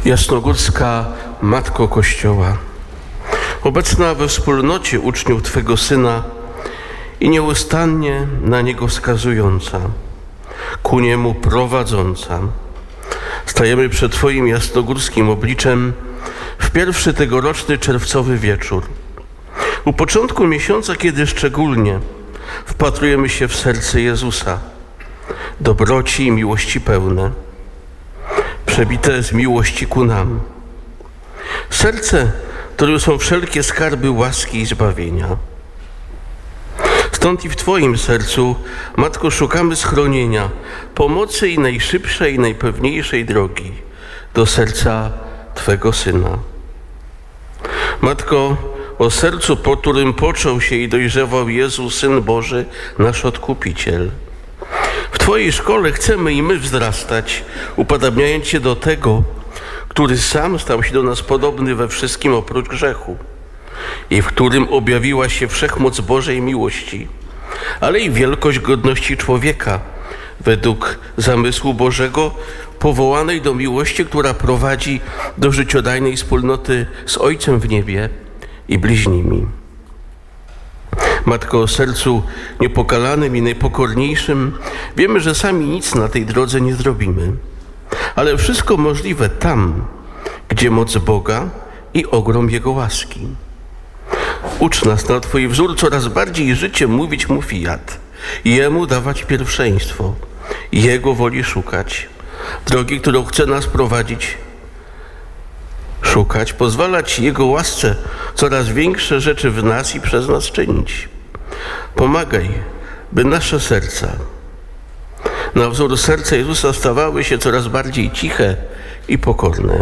Jasnogórska Matko Kościoła, obecna we wspólnocie uczniów Twego Syna i nieustannie na Niego wskazująca, ku Niemu prowadząca, stajemy przed Twoim jasnogórskim obliczem w pierwszy tegoroczny czerwcowy wieczór. U początku miesiąca, kiedy szczególnie wpatrujemy się w serce Jezusa, dobroci i miłości pełne, przebite z miłości ku nam. Serce, w którym są wszelkie skarby łaski i zbawienia. Stąd i w Twoim sercu, Matko, szukamy schronienia, pomocy i najszybszej, najpewniejszej drogi do serca Twego Syna. Matko, o sercu, po którym począł się i dojrzewał Jezus, Syn Boży, nasz Odkupiciel. W Twojej szkole chcemy i my wzrastać, upodabniając się do tego, który sam stał się do nas podobny we wszystkim oprócz grzechu i w którym objawiła się wszechmoc Bożej miłości, ale i wielkość godności człowieka według zamysłu Bożego, powołanej do miłości, która prowadzi do życiodajnej wspólnoty z Ojcem w niebie i bliźnimi. Matko, o sercu niepokalanym i najpokorniejszym, wiemy, że sami nic na tej drodze nie zrobimy, ale wszystko możliwe tam, gdzie moc Boga i ogrom Jego łaski. Ucz nas na Twój wzór coraz bardziej życiem mówić Mu fiat, Jemu dawać pierwszeństwo, Jego woli szukać, drogi, którą chce nas prowadzić, szukać, pozwalać Jego łasce coraz większe rzeczy w nas i przez nas czynić. Pomagaj, by nasze serca na wzór serca Jezusa stawały się coraz bardziej ciche i pokorne.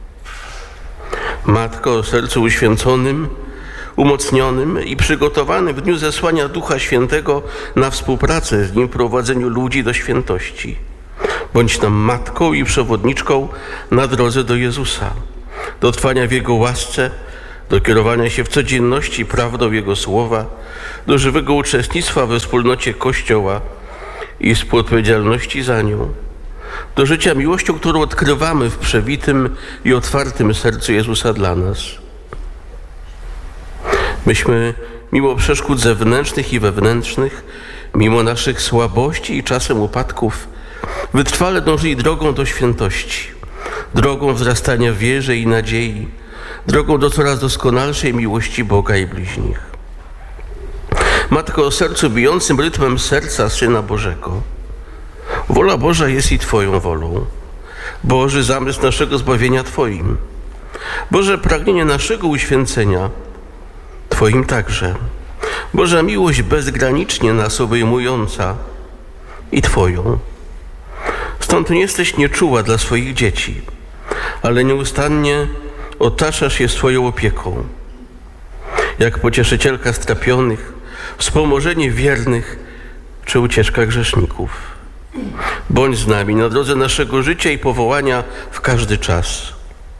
Matko, o sercu uświęconym, umocnionym i przygotowanym w dniu zesłania Ducha Świętego na współpracę z Nim w prowadzeniu ludzi do świętości. Bądź nam matką i przewodniczką na drodze do Jezusa, do trwania w Jego łasce, do kierowania się w codzienności prawdą Jego słowa, do żywego uczestnictwa we wspólnocie Kościoła i współodpowiedzialności za nią, do życia miłością, którą odkrywamy w przewitym i otwartym sercu Jezusa dla nas. Myśmy, mimo przeszkód zewnętrznych i wewnętrznych, mimo naszych słabości i czasem upadków, wytrwale dążyli drogą do świętości, drogą wzrastania w wierze i nadziei, drogą do coraz doskonalszej miłości Boga i bliźnich. Matko, o sercu bijącym rytmem serca Syna Bożego, wola Boża jest i Twoją wolą. Boży zamysł naszego zbawienia Twoim. Boże pragnienie naszego uświęcenia Twoim także. Boża miłość bezgranicznie nas obejmująca i Twoją. Stąd nie jesteś nieczuła dla swoich dzieci, ale nieustannie otaczasz je swoją opieką. Jak pocieszycielka strapionych, wspomożenie wiernych czy ucieczka grzeszników. Bądź z nami na drodze naszego życia i powołania w każdy czas.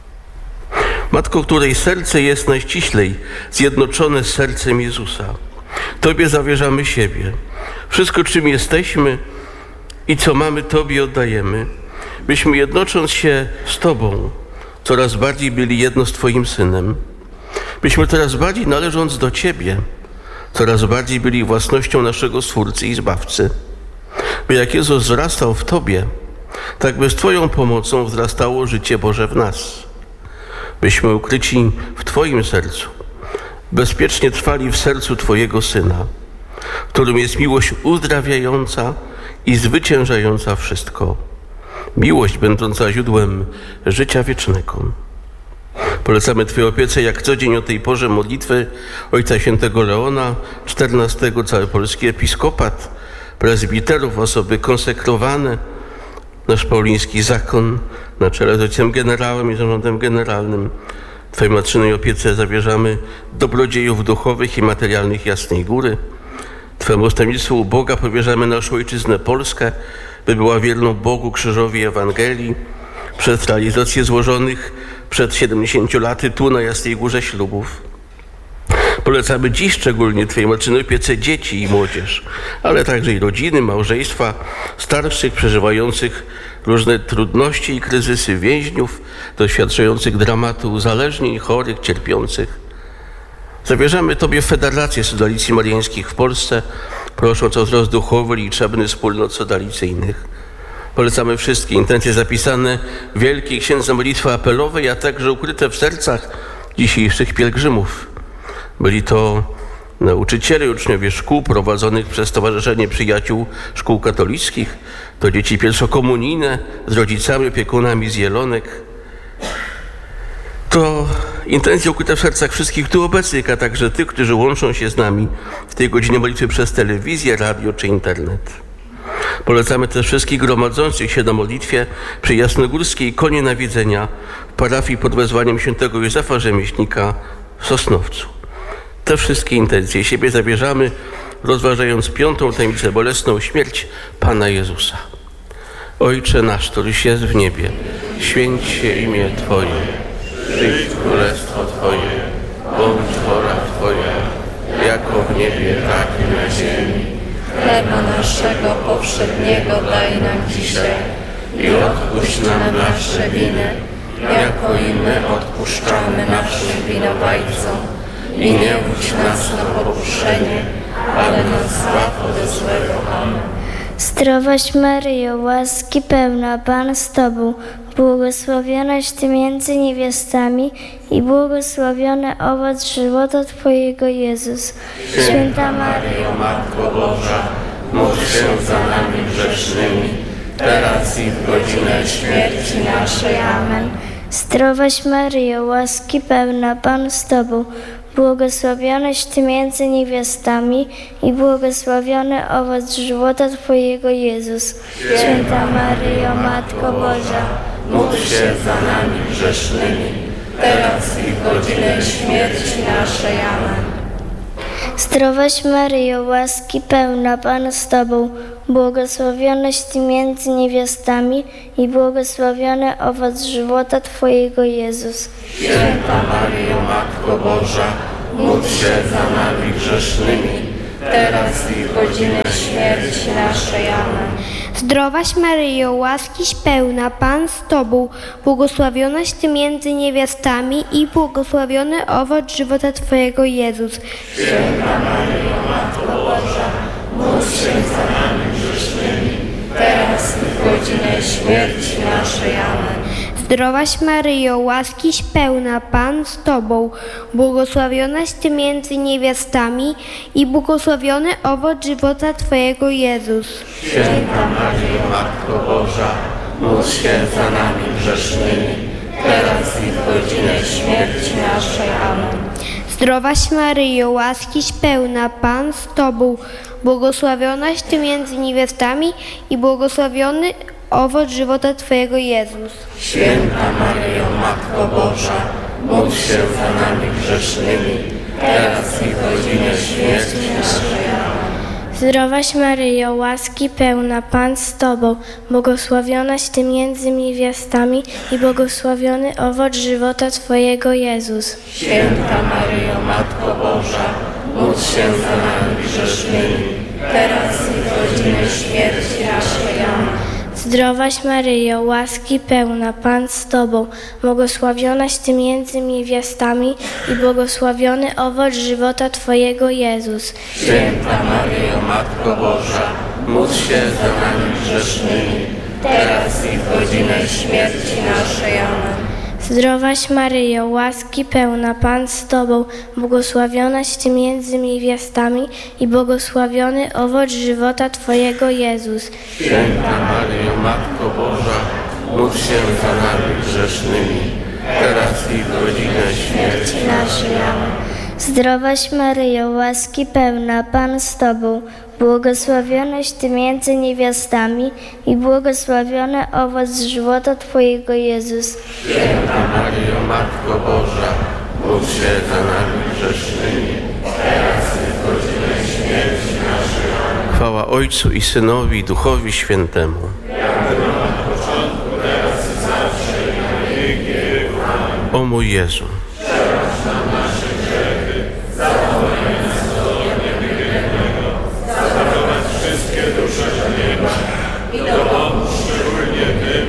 Matko, której serce jest najściślej zjednoczone z sercem Jezusa. Tobie zawierzamy siebie. Wszystko, czym jesteśmy i co mamy, Tobie oddajemy, byśmy jednocząc się z Tobą coraz bardziej byli jedno z Twoim Synem. Byśmy coraz bardziej należąc do Ciebie, coraz bardziej byli własnością naszego Stwórcy i Zbawcy. By jak Jezus wzrastał w Tobie, tak by z Twoją pomocą wzrastało życie Boże w nas. Byśmy ukryci w Twoim sercu, bezpiecznie trwali w sercu Twojego Syna, w którym jest miłość uzdrawiająca i zwyciężająca wszystko. Miłość będąca źródłem życia wiecznego. Polecamy Twojej opiece jak co dzień o tej porze modlitwy Ojca Świętego Leona XIV, cały polski episkopat, prezbiterów, osoby konsekrowane, nasz pauliński zakon na czele z Ojcem Generałem i Zarządem Generalnym. Twojej matczynej opiece zawierzamy dobrodziejów duchowych i materialnych Jasnej Góry. Twemu stawnictwu u Boga powierzamy naszą Ojczyznę Polskę, by była wierną Bogu, krzyżowi i Ewangelii, przez realizację złożonych przed 70 laty tu na Jasnej Górze ślubów. Polecamy dziś szczególnie Twojej matczynej opiece dzieci i młodzież, ale także i rodziny, małżeństwa, starszych przeżywających różne trudności i kryzysy więźniów, doświadczających dramatu uzależnień, chorych, cierpiących. Zawierzamy Tobie Federację Sodalicji Mariańskich w Polsce, prosząc o wzrost duchowy i liczebny wspólnot sodalicyjnych. Polecamy wszystkie intencje zapisane w Wielkiej Księdze Modlitwy Apelowej, a także ukryte w sercach dzisiejszych pielgrzymów. Byli to nauczyciele i uczniowie szkół prowadzonych przez Stowarzyszenie Przyjaciół Szkół Katolickich, to dzieci pierwszokomunijne z rodzicami, opiekunami z Jelonek. To intencje ukryte w sercach wszystkich tu obecnych, a także tych, którzy łączą się z nami w tej godzinie modlitwy przez telewizję, radio czy internet. Polecamy też wszystkich gromadzących się na modlitwie przy Jasnogórskiej Konie Nawiedzenia w parafii pod wezwaniem świętego Józefa Rzemieślnika w Sosnowcu. Te wszystkie intencje siebie zawierzamy, rozważając 5. tajemnicę bolesną, śmierć Pana Jezusa. Ojcze nasz, któryś jest w niebie, święć się imię Twoje, przyjdź królestwo Twoje, bądź wola Twoja, jako w niebie, tak i na ziemi. Chleba naszego powszedniego daj nam dzisiaj I odpuść nam nasze winy, jako i my odpuszczamy naszym winowajcom. I nie wódź nas na pokuszenie, ale nas zbaw ode złego. Amen. Zdrowaś Maryjo, łaski pełna, Pan z Tobą, błogosławionaś Ty między niewiastami i błogosławiony owoc żywota Twojego, Jezus. Święta Maryjo, Matko Boża, módl się za nami grzesznymi, teraz i w godzinę śmierci naszej. Amen. Zdrowaś Maryjo, łaski pełna, Pan z Tobą, błogosławionaś Ty między niewiastami i błogosławiony owoc żywota Twojego, Jezus. Święta Maryjo, Matko Boża, Módl się za nami grzesznymi, teraz i w godzinę śmierci naszej. Amen. Zdrowaś Maryjo, łaski pełna, Pan z Tobą, błogosławionaś Ty między niewiastami i błogosławiony owoc żywota Twojego, Jezus. Święta Maryjo, Matko Boża, módl się za nami grzesznymi, teraz i w godzinę śmierci naszej. Amen. Zdrowaś Maryjo, łaskiś pełna, Pan z Tobą, błogosławionaś Ty między niewiastami i błogosławiony owoc żywota Twojego, Jezus. Święta Maryjo, Matko Boża, módl się za nami grzesznymi, teraz i w godzinę śmierci naszej. Amen. Zdrowaś Maryjo, łaskiś pełna, Pan z Tobą, błogosławionaś Ty między niewiastami i błogosławiony owoc żywota Twojego, Jezus. Święta Maryjo, Matko Boża, módl się za nami grzesznymi, teraz i w godzinę śmierci naszej. Amen. Zdrowaś Maryjo, łaskiś pełna, Pan z Tobą, błogosławionaś Ty między niewiastami i błogosławiony owoc żywota Twojego, Jezus. Święta Maryjo, Matko Boża, módl się za nami grzesznymi, teraz i w godzinę śmierci naszej. Amen. Zdrowaś Maryjo, łaski pełna, Pan z Tobą, błogosławionaś Ty między niewiastami i błogosławiony owoc żywota Twojego, Jezus. Święta Maryjo, Matko Boża, módl się za nami grzesznymi, teraz i w godzinę śmierci naszej. Amen. Zdrowaś Maryjo, łaski pełna, Pan z Tobą, błogosławionaś Ty między niewiastami i błogosławiony owoc żywota Twojego, Jezus. Święta Maryjo, Matko Boża, módl się za nami grzesznymi, teraz i w godzinę śmierci naszej. Amen. Zdrowaś Maryjo, łaski pełna, Pan z Tobą, błogosławionaś Ty między niewiastami i błogosławiony owoc żywota Twojego, Jezus. Święta Maryjo, Matko Boża, módl się za nami grzesznymi, teraz i w godzinę śmierci naszej. Amen. Zdrowaś Maryjo, łaski pełna, Pan z Tobą, błogosławionaś Ty między niewiastami i błogosławiony owoc żywota Twojego, Jezus. Święta Maryjo, Matko Boża, módl się za nami grzesznymi, teraz i w godzinę śmierci naszej. Amen. Chwała Ojcu i Synowi, i Duchowi Świętemu. O mój Jezu, I dopomóż szczególnie tym,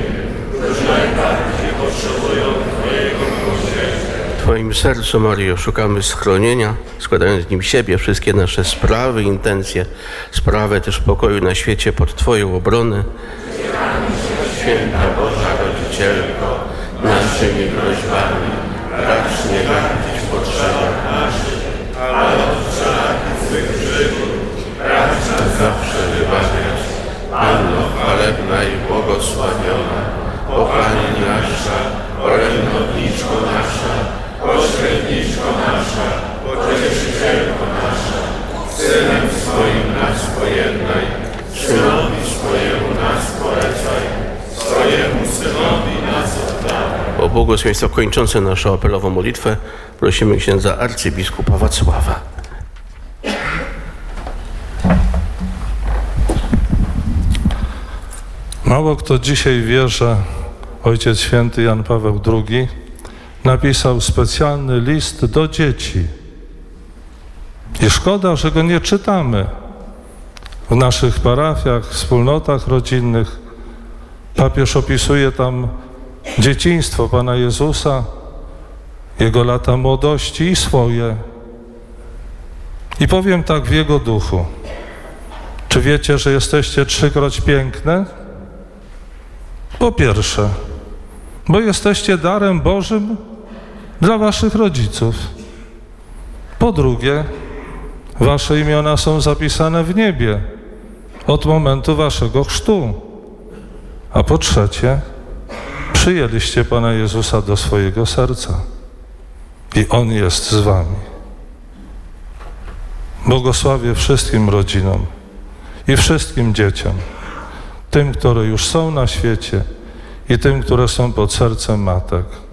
Twoim sercu, Maryjo, szukamy schronienia, składając w nim siebie, wszystkie nasze sprawy, intencje, sprawę też pokoju na świecie pod Twoją obronę. Święta Boża Rodzicielko, naszymi prośbami racz nie gardzić w potrzebach naszych, ale od swych grzechów racz nas zawsze wybawiać. Panno chwalebna i błogosławiona, o Pani nasza, orędowniczko nasza, pośredniczko nasza, pocieszycielko nasza, Synem swoim nas pojednaj, Synowi swojemu nas polecaj, swojemu Synowi nas oddawaj. O błogosławieństwo kończące naszą apelową modlitwę prosimy księdza arcybiskupa Wacława. Mało kto dzisiaj wie, że Ojciec Święty Jan Paweł II napisał specjalny list do dzieci. I szkoda, że go nie czytamy w naszych parafiach, wspólnotach rodzinnych. Papież opisuje tam dzieciństwo Pana Jezusa, Jego lata młodości i swoje. I powiem tak w Jego duchu. Czy wiecie, że jesteście trzykroć piękne? Po pierwsze, bo jesteście darem Bożym dla waszych rodziców. Po drugie, wasze imiona są zapisane w niebie od momentu waszego chrztu. A po trzecie, przyjęliście Pana Jezusa do swojego serca i On jest z wami. Błogosławię wszystkim rodzinom i wszystkim dzieciom, tym, które już są na świecie i tym, które są pod sercem matek.